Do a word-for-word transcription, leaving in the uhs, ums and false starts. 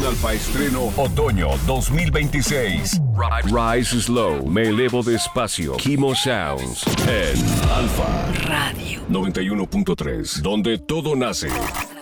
Alfa estreno Otoño dos mil veintiséis. Rise Slow, me elevo despacio. Kimo Sounds en Alfa Radio noventa y uno punto tres, donde todo nace.